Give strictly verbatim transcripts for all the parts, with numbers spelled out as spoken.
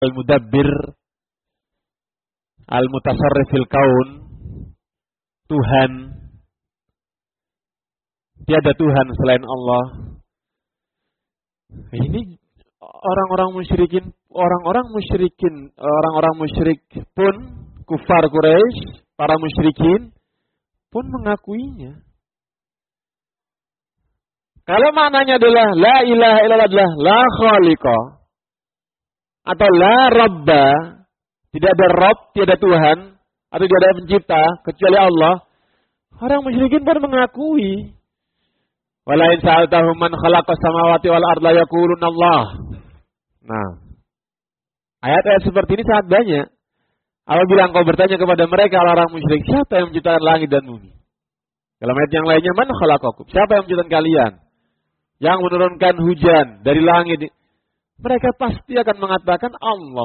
al-mudabbir, al-mutasarrif fil kaun, Tuhan. Tiada Tuhan selain Allah. Ini orang-orang musyrikin, orang-orang musyrikin, orang-orang musyrik pun, kufar Quraisy, para musyrikin pun mengakuinya. Kalau maknanya adalah la ilaha illallah adalah la khaliqa atau la rabba, tidak ada Rabb, tidak ada Tuhan, atau tidak ada pencipta kecuali Allah, orang musyrikin pun mengakui. Wala in sa'altahum man khalaqas samawati wal arda yaquluna Allah. Nah, ayat-ayat seperti ini sangat banyak. Apabila engkau bertanya kepada mereka orang musyrik, siapa yang menciptakan langit dan bumi? Dalam ayat yang lainnya, man khalaqakum? Siapa yang menciptakan kalian? Yang menurunkan hujan dari langit? Mereka pasti akan mengatakan Allah.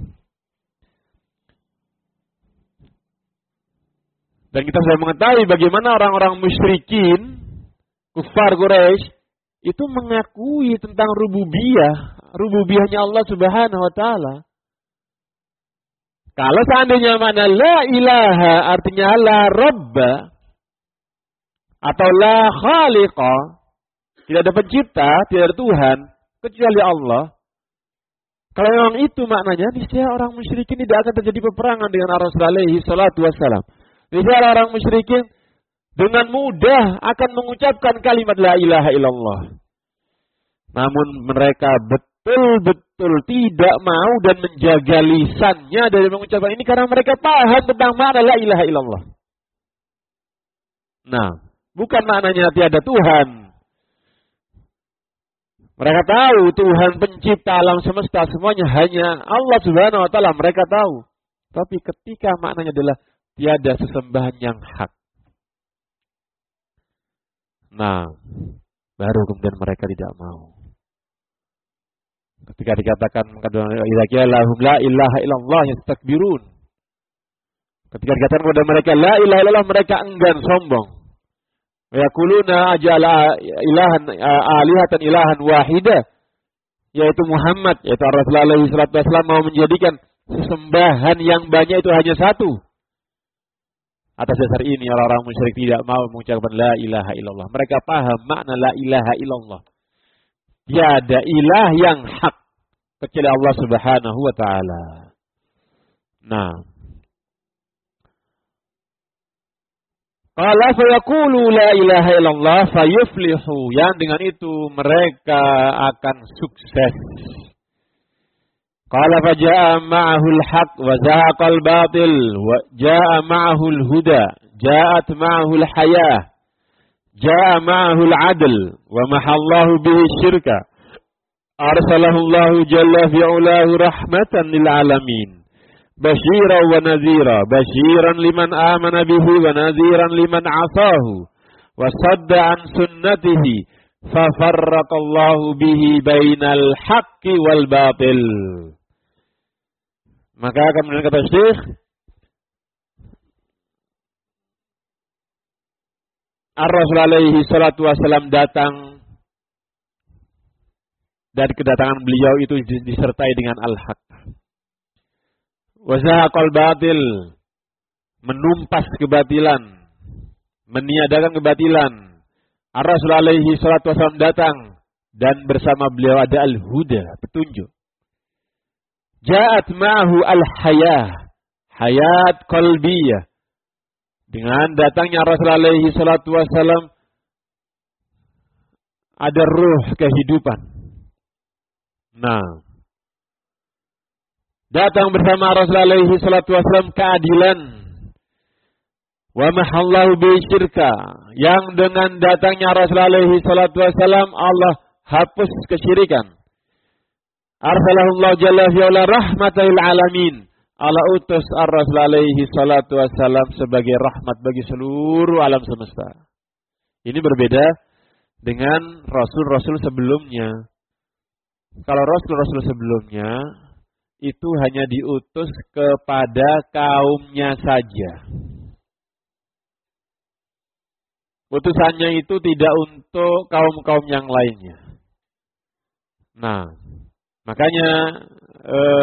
Dan kita sudah mengetahui bagaimana orang-orang musyrikin, kufar Quraisy, itu mengakui tentang rububiyah, rububiyahnya Allah Subhanahu wa taala. Kalau seandainya mana la ilaha artinya la rabba atau la khaliqa, tidak ada pencipta, tidak ada Tuhan kecuali Allah. Kalau memang itu maknanya, niscaya orang musyrikin tidak akan terjadi peperangan dengan Rasul alaihi salatu wassalam. Niscaya orang musyrikin dengan mudah akan mengucapkan kalimat la ilaha illallah. Namun mereka betul-betul tidak mau dan menjaga lisannya dari mengucapkan ini karena mereka paham tentang makna la ilaha illallah. Nah, bukan maknanya tiada Tuhan. Mereka tahu Tuhan pencipta alam semesta semuanya hanya Allah Subhanahu wa taala, mereka tahu. Tapi ketika maknanya adalah tiada sesembahan yang hak. Nah, baru kemudian mereka tidak mau. Ketika dikatakan idza qila lahum la ilaha illallah yastakbirun. Ketika dikatakan kepada mereka la ilaha illallah, mereka enggan, sombong. Wa yaquluna ajala ilahan alihatan ilahan wahida, yaitu Muhammad, yaitu Rasulullah alaihi salatu wasallam mau menjadikan sesembahan yang banyak itu hanya satu. Atas dasar ini orang-orang musyrik tidak mau mengucapkan la ilaha illallah. Mereka paham makna la ilaha illallah. Tiada ilah yang hak kecuali Allah Subhanahu wa taala. Nah, qala fa yaqulu la ilaha illallah fayuflihu, yang dengan itu mereka akan sukses. Qala fa jaa ma'ahu al-haq wa zahaqa al-batil wa jaa ma'ahu al-huda, jaat ma'ahu al-hayah, jaa ma'ahu al-'adl wa mahallahu bihi syirka. Arsalahu Allah jalla fi'ulahu rahmatan lil alamin. Basyiran wa nadhira, basyiran liman amana bihi wa nadhiran liman 'asahu wa sadda an sunnatihi, fa farraqallahu bihi bainal haqqi wal batil. Maka kemudian kata Syekh, Ar-Rasul alaihi salatu wasallam datang, dan kedatangan beliau itu disertai dengan al-haq. Wa zahaqal batil, menumpas kebatilan, meniadakan kebatilan. Ar-Rasul alaihi salatu wasallam datang, dan bersama beliau ada al-huda, petunjuk. Ja'at ma'ahu al-hayah, hayat qalbiyah. Dengan datangnya Rasul alaihi salatu wasallam ada ruh kehidupan. Nah, datang bersama Rasul alaihi salatu wasallam keadilan. Wa mahallahu bi syirka, yang dengan datangnya Rasul alaihi salatu wasallam Allah hapus kesyirikan. Arsalahullahu jalla fi'ala rahmatal alamin. Allah utus Ar-Rasul alaihi salatu wassalam sebagai rahmat bagi seluruh alam semesta. Ini berbeda dengan rasul-rasul sebelumnya. Kalau rasul-rasul sebelumnya itu hanya diutus kepada kaumnya saja. Utusannya itu tidak untuk kaum-kaum yang lainnya. Nah, makanya